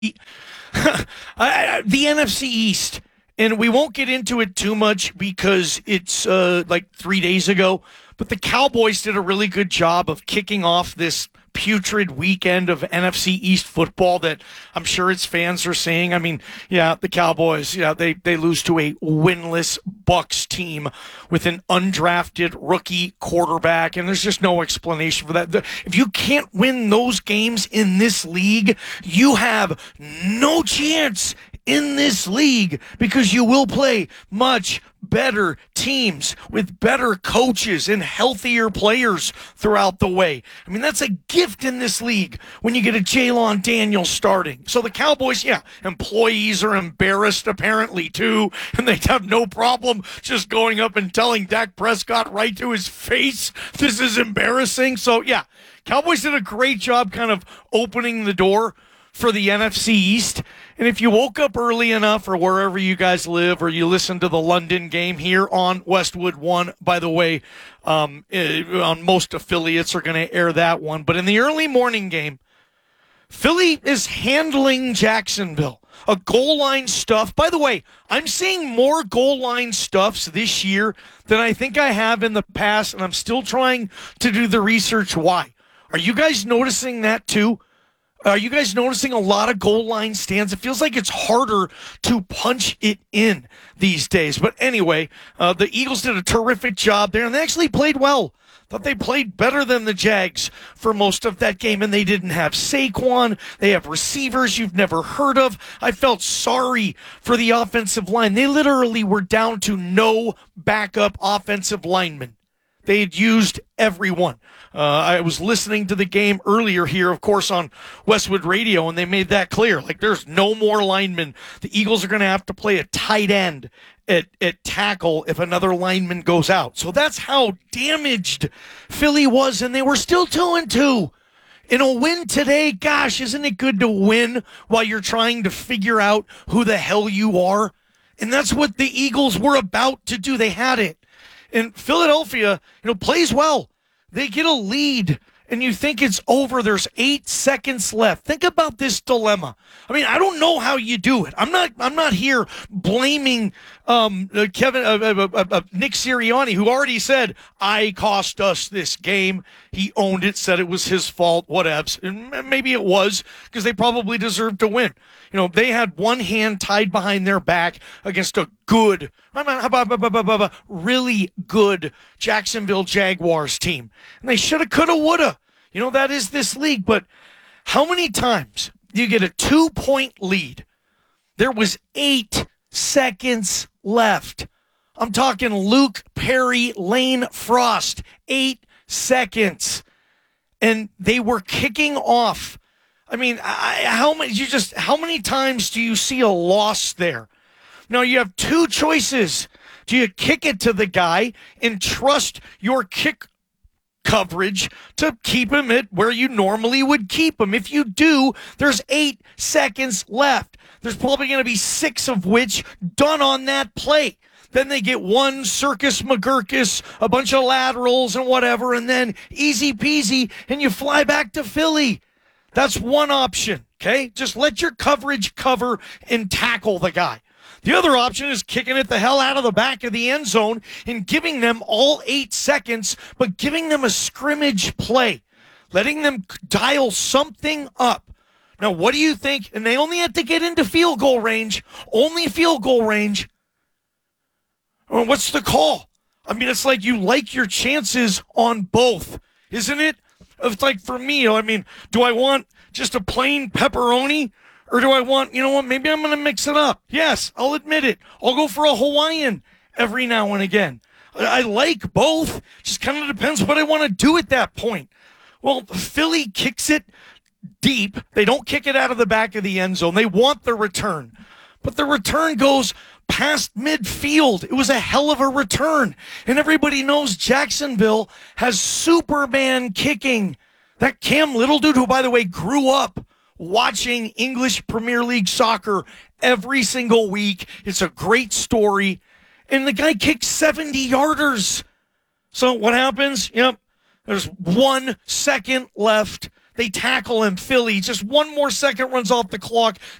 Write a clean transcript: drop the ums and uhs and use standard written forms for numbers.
The NFC East, and we won't get into it too much because it's like 3 days ago, but the Cowboys did a really good job of kicking off this putrid weekend of NFC East football that I'm sure its fans are saying. I mean, yeah, the Cowboys, yeah, they lose to a winless Bucks team with an undrafted rookie quarterback, and there's just no explanation for that. If you can't win those games in this league, you have no chance in this league because you will play much better teams with better coaches and healthier players throughout the way. I mean, that's a gift in this league when you get a Jalen Daniels starting. So the Cowboys, yeah, employees are embarrassed apparently too, and they have no problem just going up and telling Dak Prescott right to his face, this is embarrassing. So yeah, Cowboys did a great job kind of opening the door for the NFC East. And if you woke up early enough or wherever you guys live or you listen to the London game here on Westwood One, by the way, on most affiliates are going to air that one. But in the early morning game, Philly is handling Jacksonville. A goal line stuff. By the way, I'm seeing more goal line stuffs this year than I think I have in the past, and I'm still trying to do the research why. Are you guys noticing that too? Are you guys noticing a lot of goal line stands? It feels like it's harder to punch it in these days. But anyway, the Eagles did a terrific job there, and they actually played well. Thought they played better than the Jags for most of that game, and they didn't have Saquon. They have receivers you've never heard of. I felt sorry for the offensive line. They literally were down to no backup offensive linemen. They had used everyone. I was listening to the game earlier here, of course, on Westwood Radio, and they made that clear. Like, there's no more linemen. The Eagles are going to have to play a tight end at tackle if another lineman goes out. So that's how damaged Philly was, and they were still 2-2. In a win today, gosh, isn't it good to win while you're trying to figure out who the hell you are? And that's what the Eagles were about to do. They had it. And Philadelphia, plays well. They get a lead, and you think it's over. There's 8 seconds left. Think about this dilemma. I mean, I don't know how you do it. I'm not here blaming Nick Sirianni, who already said, I cost us this game. He owned it, said it was his fault, whatevs. And maybe it was, because they probably deserved to win. They had one hand tied behind their back against a good, really good Jacksonville Jaguars team. And they shoulda, coulda, woulda. That is this league. But how many times do you get a 2-point lead? There was 8 seconds left. I'm talking Luke Perry, Lane Frost, 8 seconds. And they were kicking off. I mean, how many times do you see a loss there? Now, you have 2 choices. Do you kick it to the guy and trust your kick coverage to keep him at where you normally would keep him? If you do, there's 8 seconds left. There's probably going to be 6 of which done on that play. Then they get one Circus McGurkus, a bunch of laterals and whatever, and then easy peasy, and you fly back to Philly. That's one option, okay? Just let your coverage cover and tackle the guy. The other option is kicking it the hell out of the back of the end zone and giving them all 8 seconds, but giving them a scrimmage play, letting them dial something up. Now, what do you think? And they only had to get into field goal range, only field goal range. Well, what's the call? I mean, it's like you like your chances on both, isn't it? It's like for me, do I want just a plain pepperoni? Or do I want, maybe I'm going to mix it up. Yes, I'll admit it. I'll go for a Hawaiian every now and again. I like both. Just kind of depends what I want to do at that point. Well, Philly kicks it deep. They don't kick it out of the back of the end zone. They want the return. But the return goes past midfield. It was a hell of a return. And everybody knows Jacksonville has Superman kicking. That Cam Little dude, who, by the way, grew up watching English Premier League soccer every single week. It's a great story. And the guy kicked 70-yarders. So what happens? Yep. There's 1 second left. They tackle him. Philly, just one more second runs off the clock.